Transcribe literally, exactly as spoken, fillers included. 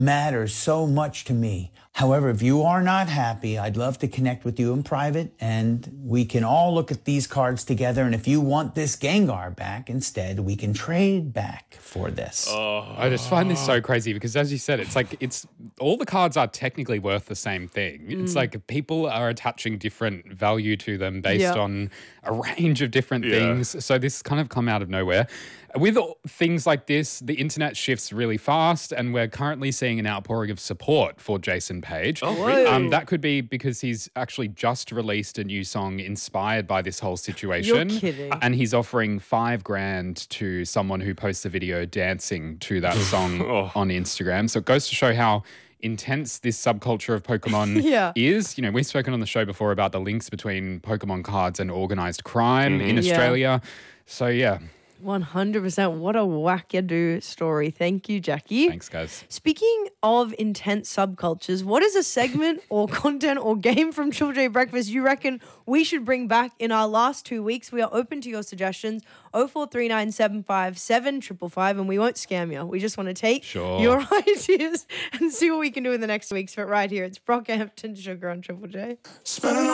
matters so much to me. However, if you are not happy, I'd love to connect with you in private and we can all look at these cards together. And if you want this Gengar back instead, we can trade back for this. Oh. I just find this so crazy because, as you said, it's like it's all the cards are technically worth the same thing. Mm. It's like people are attaching different value to them based yep. on a range of different yeah. things. So this kind of come out of nowhere. With things like this, the internet shifts really fast, and we're currently seeing an outpouring of support for Jason Page. Oh, really? Um, that could be because he's actually just released a new song inspired by this whole situation. You're kidding. And he's offering five grand to someone who posts a video dancing to that song oh. on Instagram. So it goes to show how intense this subculture of Pokemon yeah. is. You know, we've spoken on the show before about the links between Pokemon cards and organized crime mm-hmm. in Australia. Yeah. So, yeah. one hundred percent. What a wackadoo story. Thank you, Jackie. Thanks, guys. Speaking of intense subcultures, what is a segment or content or game from Triple J Breakfast you reckon we should bring back in our last two weeks? We are open to your suggestions. oh four three nine seven five seven five five five, and we won't scam you. We just want to take sure. your ideas and see what we can do in the next weeks. But right here, it's Brockhampton Sugar on Triple J. Spinning